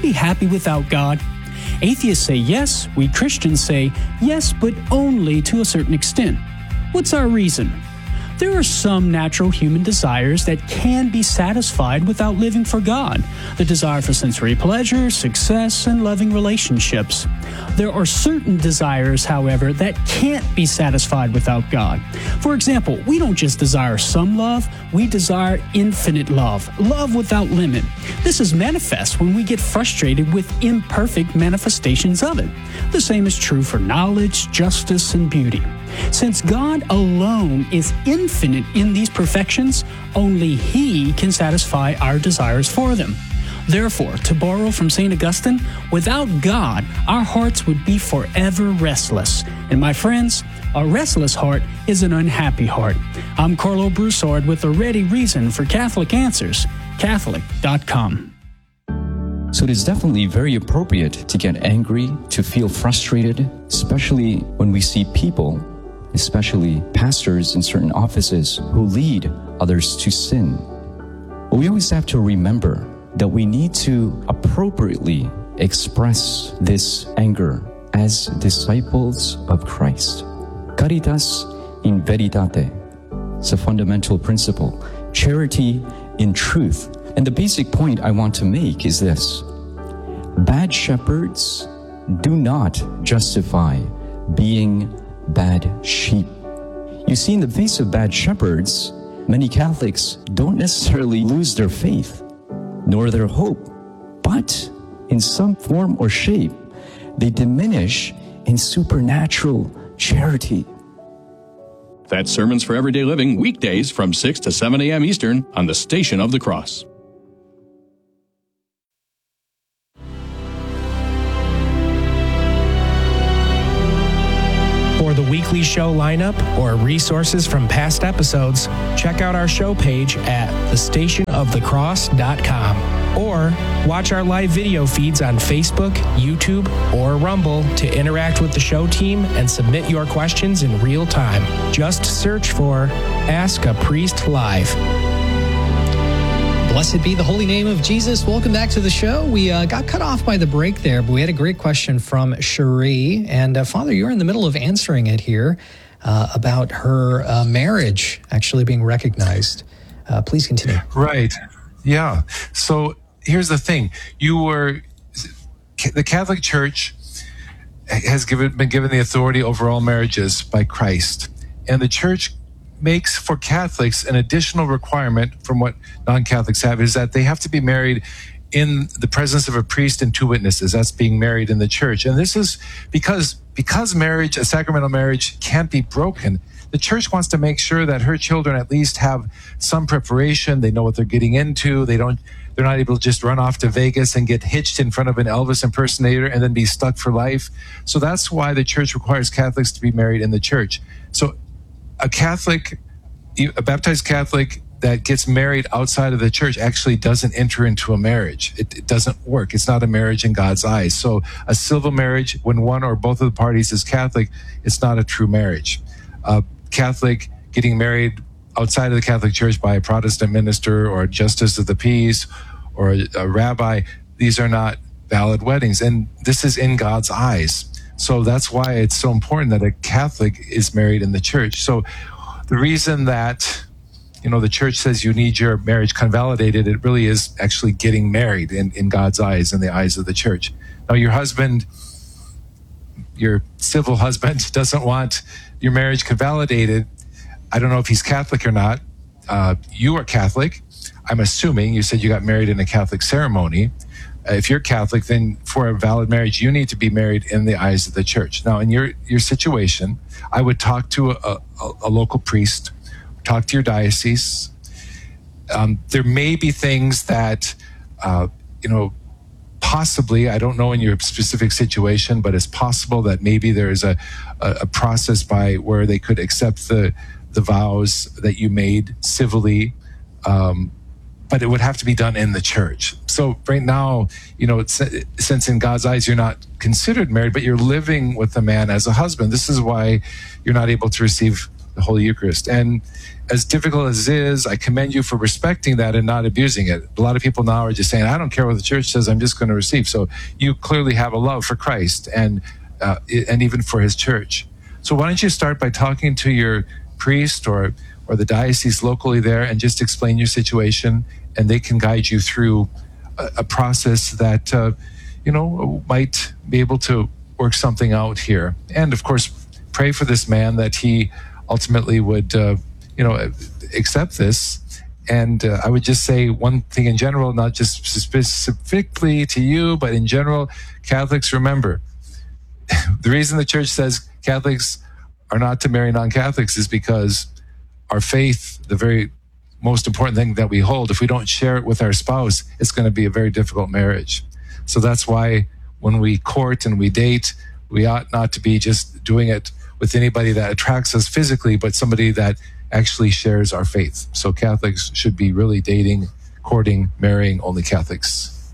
be happy without God? Atheists say yes, we Christians say yes, but only to a certain extent. What's our reason? There are some natural human desires that can be satisfied without living for God. The desire for sensory pleasure, success, and loving relationships. There are certain desires, however, that can't be satisfied without God. For example, we don't just desire some love, we desire infinite love, love without limit. This is manifest when we get frustrated with imperfect manifestations of it. The same is true for knowledge, justice, and beauty. Since God alone is infinite in these perfections, only He can satisfy our desires for them. Therefore, to borrow from St. Augustine, without God, our hearts would be forever restless. And my friends, a restless heart is an unhappy heart. I'm Carlo Broussard with a ready reason for Catholic Answers, Catholic.com. So it is definitely very appropriate to get angry, to feel frustrated, especially when we see people, especially pastors in certain offices, who lead others to sin. But we always have to remember that we need to appropriately express this anger as disciples of Christ. Caritas in veritate. It's a fundamental principle. Charity in truth. And the basic point I want to make is this. Bad shepherds do not justify being bad sheep. You see, in the face of bad shepherds, many Catholics don't necessarily lose their faith, nor their hope, but in some form or shape, they diminish in supernatural charity. That's Sermons for Everyday Living, weekdays from 6 to 7 a.m. Eastern on the Station of the Cross. For the weekly show lineup or resources from past episodes, check out our show page at thestationofthecross.com or watch our live video feeds on Facebook, YouTube, or Rumble to interact with the show team and submit your questions in real time. Just search for Ask a Priest Live. Blessed be the holy name of Jesus. Welcome back to the show. We got cut off by the break there, but we had a great question from Cherie. And Father, you're in the middle of answering it here about her marriage actually being recognized. Please continue. Right. Yeah. So here's the thing. The Catholic Church has been given the authority over all marriages by Christ. And the Church makes for Catholics an additional requirement from what non-Catholics have, is that they have to be married in the presence of a priest and two witnesses. That's being married in the Church. And this is because marriage, a sacramental marriage, can't be broken. The Church wants to make sure that her children at least have some preparation. They know what they're getting into. They're not able to just run off to Vegas and get hitched in front of an Elvis impersonator and then be stuck for life. So that's why the Church requires Catholics to be married in the Church. So a baptized Catholic that gets married outside of the Church actually doesn't enter into a marriage. It doesn't work. It's not a marriage in God's eyes. So a civil marriage, when one or both of the parties is Catholic, it's not a true marriage. A Catholic getting married outside of the Catholic Church by a Protestant minister or a justice of the peace or a rabbi, these are not valid weddings. And this is in God's eyes. So that's why it's so important that a Catholic is married in the Church. So the reason that, the Church says you need your marriage convalidated, it really is actually getting married in God's eyes, in the eyes of the Church. Now, your civil husband doesn't want your marriage convalidated. I don't know if he's Catholic or not. You are Catholic. I'm assuming you said you got married in a Catholic ceremony. If you're Catholic, then for a valid marriage, you need to be married in the eyes of the Church. Now, in your situation, I would talk to a local priest, talk to your diocese. There may be things that, possibly, I don't know in your specific situation, but it's possible that maybe there is a process by where they could accept the vows that you made civilly, but it would have to be done in the Church. So right now, since in God's eyes you're not considered married, but you're living with a man as a husband, this is why you're not able to receive the Holy Eucharist. And as difficult as it is, I commend you for respecting that and not abusing it. A lot of people now are just saying, I don't care what the church says, I'm just going to receive. So you clearly have a love for Christ and even for his church. So why don't you start by talking to your priest or the diocese locally there and just explain your situation, and they can guide you through a process that, might be able to work something out here. And of course, pray for this man that he ultimately would, accept this. And I would just say one thing in general, not just specifically to you, but in general, Catholics, remember, the reason the church says Catholics are not to marry non-Catholics is because our faith, the very most important thing that we hold, if we don't share it with our spouse, it's going to be a very difficult marriage. So that's why when we court and we date, we ought not to be just doing it with anybody that attracts us physically, but somebody that actually shares our faith. So Catholics should be really dating, courting, marrying only Catholics.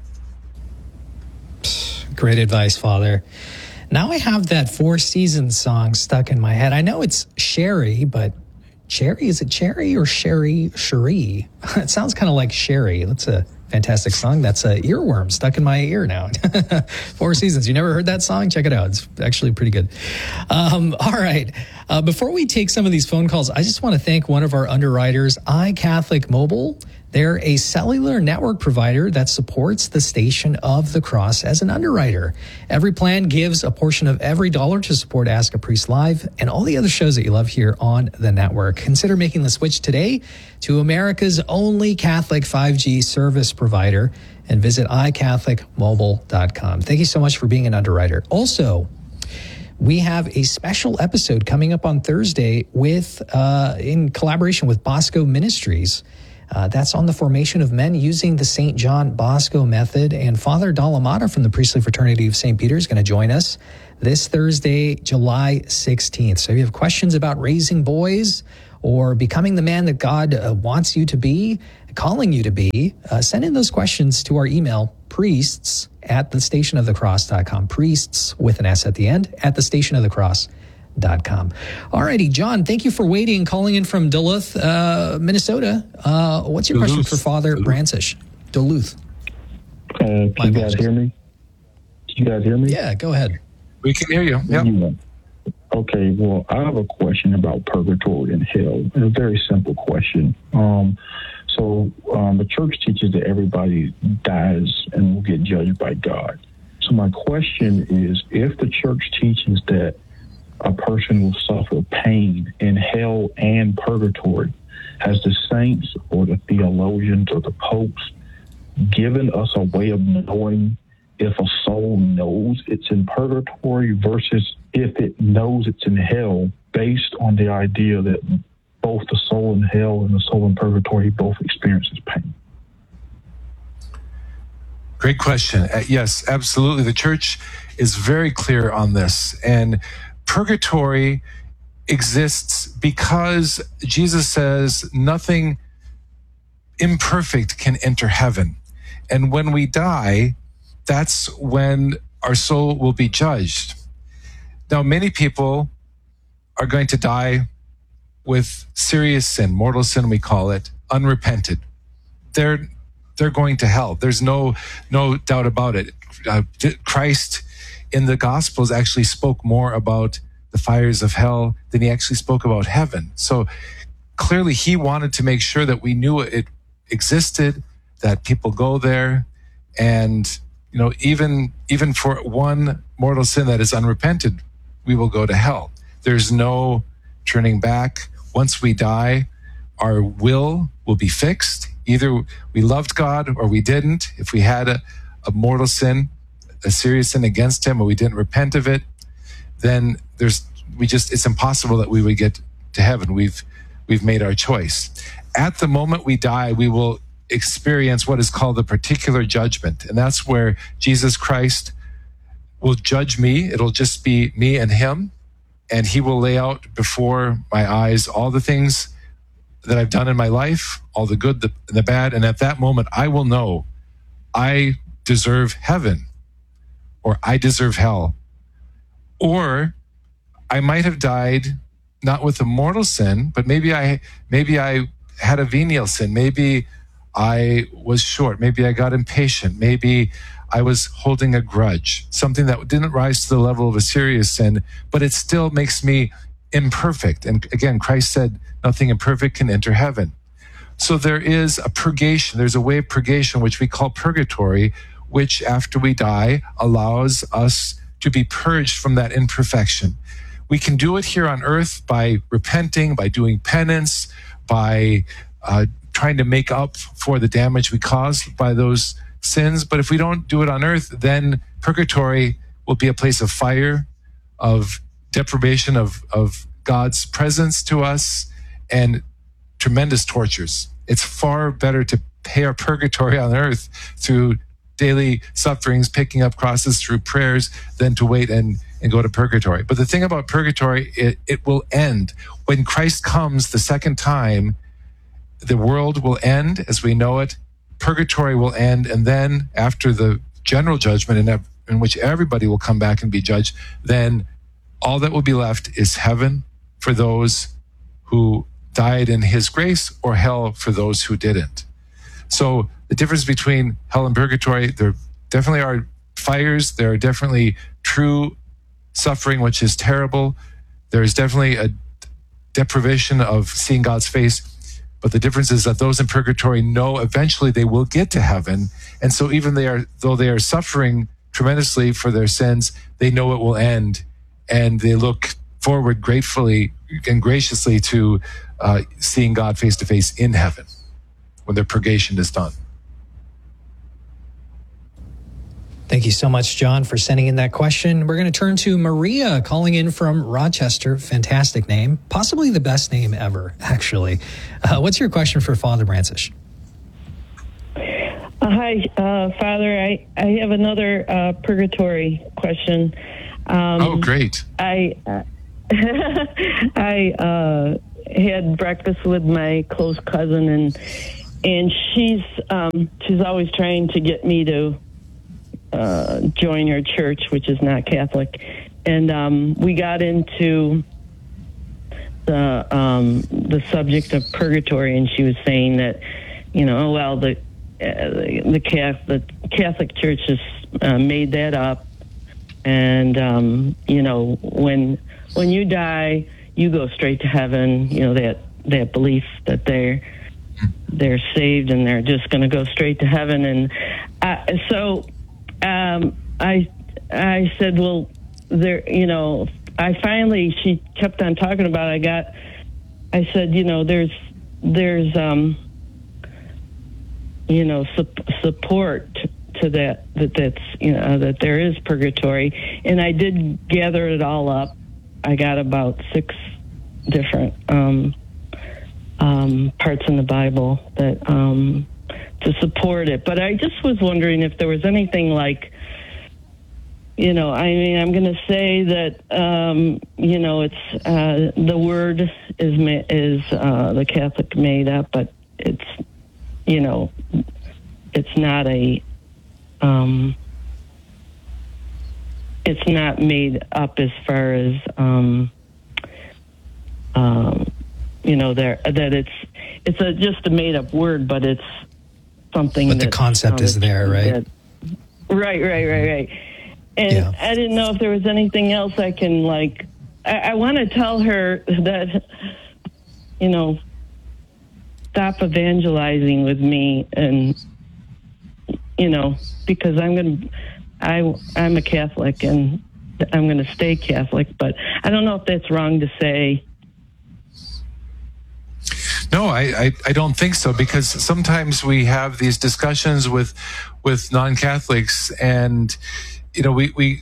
Great advice, Father. Now I have that Four Seasons song stuck in my head. I know it's Sherry, but Cherry, is it Cherry or Sherry? Cherie? It sounds kind of like Sherry. That's a fantastic song. That's a earworm stuck in my ear now. Four Seasons. You never heard that song? Check it out. It's actually pretty good. All right. Before we take some of these phone calls, I just want to thank one of our underwriters, iCatholic Mobile. They're a cellular network provider that supports the Station of the Cross as an underwriter. Every plan gives a portion of every dollar to support Ask a Priest Live and all the other shows that you love here on the network. Consider making the switch today to America's only Catholic 5G service provider and visit iCatholicMobile.com. Thank you so much for being an underwriter. Also, we have a special episode coming up on Thursday with in collaboration with Bosco Ministries. That's on the formation of men using the St. John Bosco method. And Father Dalamata from the Priestly Fraternity of St. Peter is going to join us this Thursday, July 16th. So if you have questions about raising boys or becoming the man that God wants you to be, calling you to be, send in those questions to our email, priests@thestationofthecross.com. Priests with an S at the end, @thestationofthecross.com. Alrighty, John, thank you for waiting, calling in from Duluth, Minnesota. What's your question for Father Brancish? Duluth. Can you guys hear me? Yeah, go ahead. We can hear you. Yep. Yeah. Okay, well, I have a question about purgatory and hell. A very simple question. The church teaches that everybody dies and will get judged by God. So my question is, if the church teaches that a person will suffer pain in hell and purgatory, has the saints or the theologians or the popes given us a way of knowing if a soul knows it's in purgatory versus if it knows it's in hell, based on the idea that both the soul in hell and the soul in purgatory both experiences pain? Great question. Yes, absolutely. The church is very clear on this. And purgatory exists because Jesus says nothing imperfect can enter heaven. And when we die, that's when our soul will be judged. Now, many people are going to die with serious sin, mortal sin we call it, unrepented. They're going to hell. There's no doubt about it. Christ in the Gospels actually spoke more about the fires of hell than he actually spoke about heaven. So clearly he wanted to make sure that we knew it existed, that people go there, and even for one mortal sin that is unrepented, we will go to hell. There's no turning back. Once we die, our will be fixed. Either we loved God or we didn't. If we had a mortal sin, a serious sin against him, or we didn't repent of it, then it's impossible that we would get to heaven. We've made our choice. At the moment we die, we will experience what is called the particular judgment. And that's where Jesus Christ will judge me. It'll just be me and him. And he will lay out before my eyes all the things that I've done in my life, all the good, the bad. And at that moment, I will know I deserve heaven or I deserve hell. Or I might have died not with a mortal sin, but maybe I had a venial sin. Maybe I was short. Maybe I got impatient. Maybe I was holding a grudge, something that didn't rise to the level of a serious sin, but it still makes me imperfect. And again, Christ said, nothing imperfect can enter heaven. So there is a purgation. There's a way of purgation, which we call purgatory, which after we die allows us to be purged from that imperfection. We can do it here on earth by repenting, by doing penance, by trying to make up for the damage we caused by those sins. But if we don't do it on earth, then purgatory will be a place of fire, of deprivation of God's presence to us, and tremendous tortures. It's far better to pay our purgatory on earth through daily sufferings, picking up crosses through prayers, than to wait and go to purgatory. But the thing about purgatory, it will end. When Christ comes the second time, the world will end as we know it. Purgatory will end. And then after the general judgment in which everybody will come back and be judged, then all that will be left is heaven for those who died in his grace, or hell for those who didn't. So the difference between hell and purgatory, there definitely are fires. There are definitely true suffering, which is terrible. There is definitely a deprivation of seeing God's face. But the difference is that those in purgatory know eventually they will get to heaven. And so even though they are suffering tremendously for their sins, they know it will end. And they look forward gratefully and graciously to seeing God face to face in heaven when their purgation is done. Thank you so much, John, for sending in that question. We're going to turn to Maria calling in from Rochester. Fantastic name. Possibly the best name ever, actually. What's your question for Father Brancisz? Hi, Father. I have another purgatory question. Oh, great. I had breakfast with my close cousin, and she's always trying to get me to join her church, which is not Catholic. And we got into the subject of purgatory, and she was saying that, well, the Catholic Church has made that up, and when you die, you go straight to heaven. That belief that they're saved and they're just going to go straight to heaven. And I said, well, she kept on talking about it. I said, there's support to that's, that there is purgatory. And I did gather it all up. I got about 6 different parts in the Bible that to support it. But I just was wondering if there was anything like, I'm going to say that, it's the word is the Catholic made up, but it's, it's not it's not made up as far as, that it's just a made up word, but it's something. But the concept is there, right? Right. And yeah. I didn't know if there was anything else I can I want to tell her that, stop evangelizing with me, and, because I'm a Catholic and I'm going to stay Catholic, but I don't know if that's wrong to say. No, I don't think so, because sometimes we have these discussions with non-Catholics, and it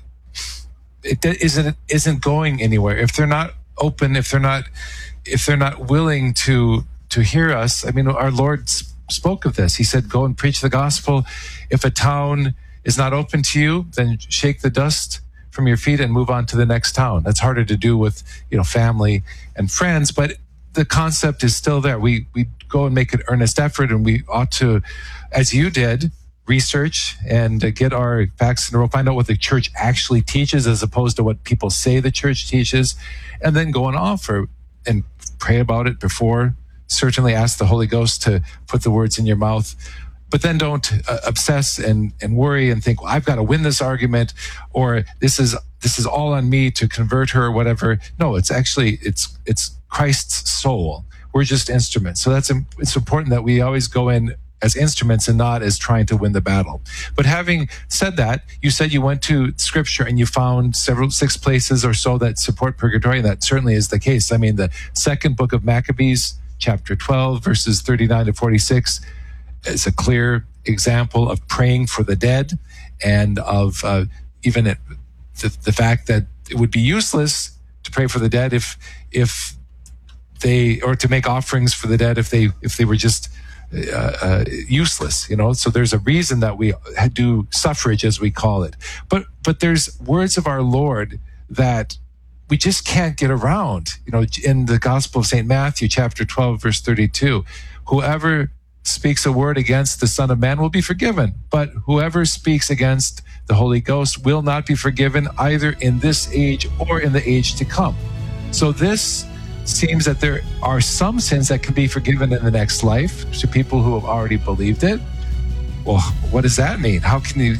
isn't going anywhere if they're not open, if they're not willing to hear us. I mean, our Lord spoke of this. He said, "Go and preach the gospel. If a town is not open to you, then shake the dust from your feet and move on to the next town." That's harder to do with family and friends, but the concept is still there. We go and make an earnest effort, and we ought to, as you did, research and get our facts in a row, find out what the church actually teaches as opposed to what people say the church teaches, and then go and offer and pray about it before. Certainly ask the Holy Ghost to put the words in your mouth. But then don't obsess and worry and think, well, I've got to win this argument, or this is all on me to convert her or whatever. No, it's actually, it's Christ's soul. We're just instruments. So it's important that we always go in as instruments and not as trying to win the battle. But having said that, you said you went to Scripture and you found 6 places or so that support purgatory. And that certainly is the case. I mean, the second book of Maccabees, chapter 12, verses 39 to 46, is a clear example of praying for the dead, and of even the fact that it would be useless to pray for the dead if they, or to make offerings for the dead if they were just useless, So there's a reason that we do suffrage, as we call it. But there's words of our Lord that we just can't get around. In the Gospel of St. Matthew, chapter 12, verse 32, whoever speaks a word against the Son of Man will be forgiven, but whoever speaks against the Holy Ghost will not be forgiven, either in this age or in the age to come. So this seems that there are some sins that can be forgiven in the next life to people who have already believed it. Well, what does that mean? How can you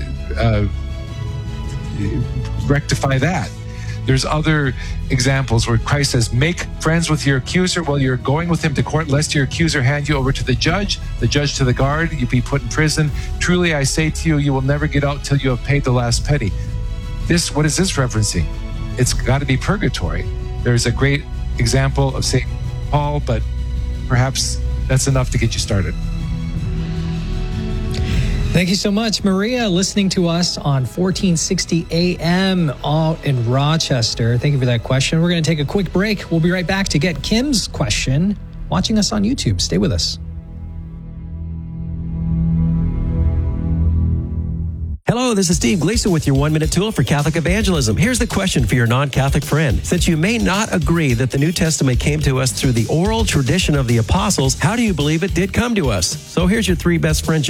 rectify that? There's other examples where Christ says, make friends with your accuser while you're going with him to court, lest your accuser hand you over to the judge to the guard, you be put in prison. Truly, I say to you, you will never get out till you have paid the last penny. What is this referencing? It's got to be purgatory. There's a great example of St. Paul, but perhaps that's enough to get you started. Thank you so much, Maria, listening to us on 1460 AM in Rochester. Thank you for that question. We're going to take a quick break. We'll be right back to get Kim's question. Watching us on YouTube. Stay with us. Hello, this is Steve Gleason with your 1-minute tool for Catholic evangelism. Here's the question for your non-Catholic friend. Since you may not agree that the New Testament came to us through the oral tradition of the apostles, how do you believe it did come to us? So here's your 3 best friends